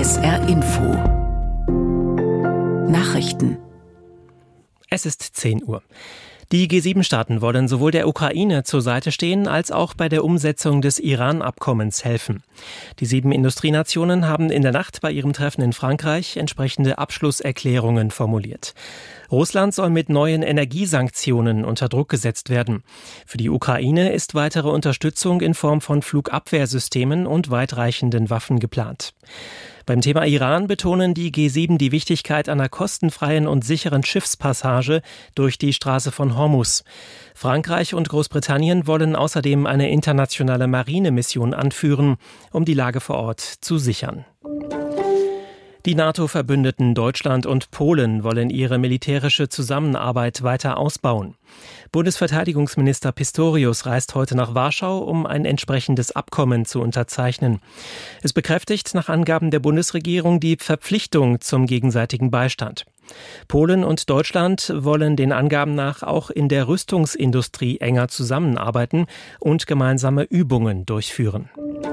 SR Info Nachrichten. Es ist 10 Uhr. Die G7-Staaten wollen sowohl der Ukraine zur Seite stehen, als auch bei der Umsetzung des Iran-Abkommens helfen. Die 7 Industrienationen haben in der Nacht bei ihrem Treffen in Frankreich entsprechende Abschlusserklärungen formuliert. Russland soll mit neuen Energiesanktionen unter Druck gesetzt werden. Für die Ukraine ist weitere Unterstützung in Form von Flugabwehrsystemen und weitreichenden Waffen geplant. Beim Thema Iran betonen die G7 die Wichtigkeit einer kostenfreien und sicheren Schiffspassage durch die Straße von Hormuz. Frankreich und Großbritannien wollen außerdem eine internationale Marinemission anführen, um die Lage vor Ort zu sichern. Die NATO-Verbündeten Deutschland und Polen wollen ihre militärische Zusammenarbeit weiter ausbauen. Bundesverteidigungsminister Pistorius reist heute nach Warschau, um ein entsprechendes Abkommen zu unterzeichnen. Es bekräftigt nach Angaben der Bundesregierung die Verpflichtung zum gegenseitigen Beistand. Polen und Deutschland wollen den Angaben nach auch in der Rüstungsindustrie enger zusammenarbeiten und gemeinsame Übungen durchführen.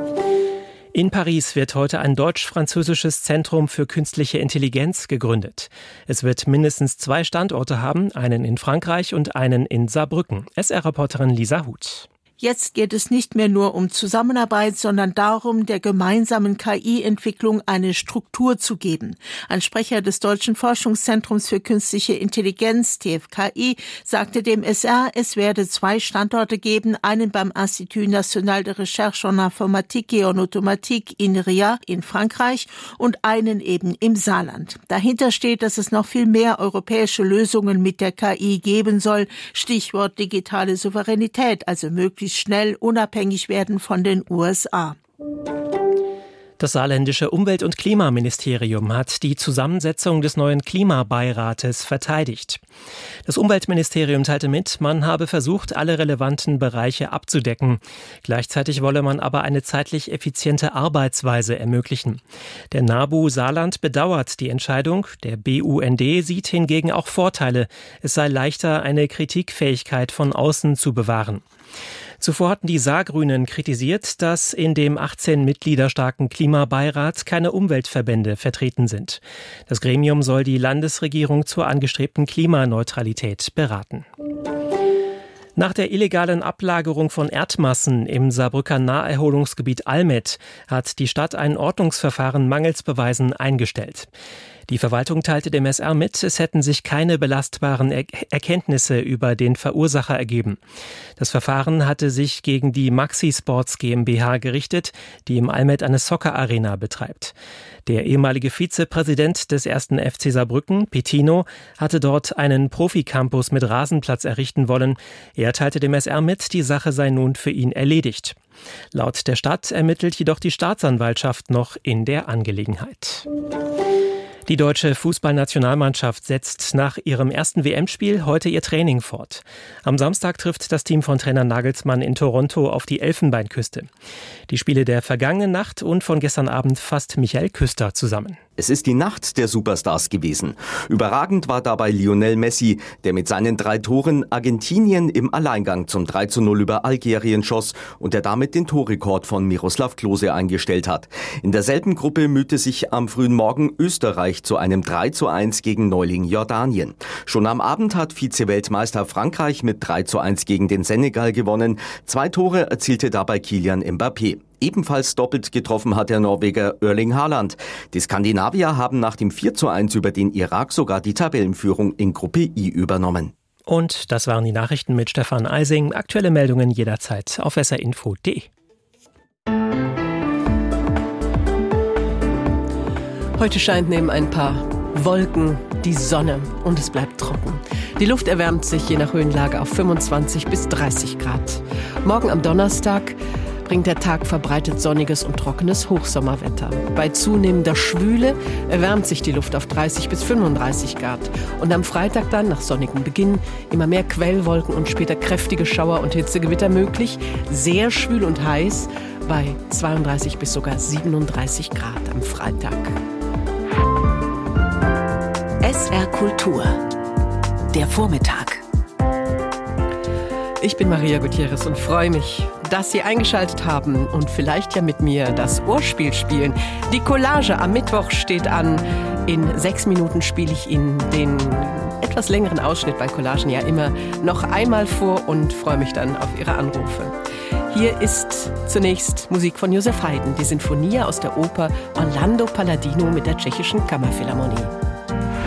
In Paris wird heute ein deutsch-französisches Zentrum für künstliche Intelligenz gegründet. Es wird mindestens 2 Standorte haben, einen in Frankreich und einen in Saarbrücken. SR-Reporterin Lisa Huth. Jetzt geht es nicht mehr nur um Zusammenarbeit, sondern darum, der gemeinsamen KI-Entwicklung eine Struktur zu geben. Ein Sprecher des Deutschen Forschungszentrums für künstliche Intelligenz, TFKI, sagte dem SR, es werde 2 Standorte geben, einen beim Institut National de Recherche en Informatique et en Automatique INRIA in Frankreich und einen eben im Saarland. Dahinter steht, dass es noch viel mehr europäische Lösungen mit der KI geben soll. Stichwort digitale Souveränität, also möglichst schnell unabhängig werden von den USA. Das saarländische Umwelt- und Klimaministerium hat die Zusammensetzung des neuen Klimabeirates verteidigt. Das Umweltministerium teilte mit, man habe versucht, alle relevanten Bereiche abzudecken. Gleichzeitig wolle man aber eine zeitlich effiziente Arbeitsweise ermöglichen. Der NABU Saarland bedauert die Entscheidung. Der BUND sieht hingegen auch Vorteile. Es sei leichter, eine Kritikfähigkeit von außen zu bewahren. Zuvor hatten die Saargrünen kritisiert, dass in dem 18 Mitglieder starken Klimabeirat keine Umweltverbände vertreten sind. Das Gremium soll die Landesregierung zur angestrebten Klimaneutralität beraten. Nach der illegalen Ablagerung von Erdmassen im Saarbrücker Naherholungsgebiet Almet hat die Stadt ein Ordnungsverfahren mangels Beweisen eingestellt. Die Verwaltung teilte dem SR mit, es hätten sich keine belastbaren Erkenntnisse über den Verursacher ergeben. Das Verfahren hatte sich gegen die Maxi Sports GmbH gerichtet, die im Almet eine Soccer-Arena betreibt. Der ehemalige Vizepräsident des 1. FC Saarbrücken, Pettino, hatte dort einen Profi-Campus mit Rasenplatz errichten wollen. Er teilte dem SR mit, die Sache sei nun für ihn erledigt. Laut der Stadt ermittelt jedoch die Staatsanwaltschaft noch in der Angelegenheit. Die deutsche Fußballnationalmannschaft setzt nach ihrem ersten WM-Spiel heute ihr Training fort. Am Samstag trifft das Team von Trainer Nagelsmann in Toronto auf die Elfenbeinküste. Die Spiele der vergangenen Nacht und von gestern Abend fasst Michael Küster zusammen. Es ist die Nacht der Superstars gewesen. Überragend war dabei Lionel Messi, der mit seinen 3 Toren Argentinien im Alleingang zum 3:0 über Algerien schoss und der damit den Torrekord von Miroslav Klose eingestellt hat. In derselben Gruppe mühte sich am frühen Morgen Österreich zu einem 3:1 gegen Neuling Jordanien. Schon am Abend hat Vize-Weltmeister Frankreich mit 3:1 gegen den Senegal gewonnen. 2 Tore erzielte dabei Kylian Mbappé. Ebenfalls doppelt getroffen hat der Norweger Erling Haaland. Die Skandinavier haben nach dem 4:1 über den Irak sogar die Tabellenführung in Gruppe I übernommen. Und das waren die Nachrichten mit Stefan Eising. Aktuelle Meldungen jederzeit auf srinfo.de. Heute scheint neben ein paar Wolken die Sonne und es bleibt trocken. Die Luft erwärmt sich je nach Höhenlage auf 25 bis 30 Grad. Morgen am Donnerstag bringt der Tag verbreitet sonniges und trockenes Hochsommerwetter. Bei zunehmender Schwüle erwärmt sich die Luft auf 30 bis 35 Grad. Und am Freitag dann, nach sonnigem Beginn, immer mehr Quellwolken und später kräftige Schauer und Hitzegewitter möglich. Sehr schwül und heiß bei 32 bis sogar 37 Grad am Freitag. SR Kultur. Der Vormittag. Ich bin Maria Gutierrez und freue mich, dass Sie eingeschaltet haben und vielleicht ja mit mir das Ohrspiel spielen. Die Collage am Mittwoch steht an. In 6 Minuten spiele ich Ihnen den etwas längeren Ausschnitt bei Collagen ja immer noch einmal vor und freue mich dann auf Ihre Anrufe. Hier ist zunächst Musik von Josef Haydn, die Sinfonia aus der Oper Orlando Palladino mit der Tschechischen Kammerphilharmonie.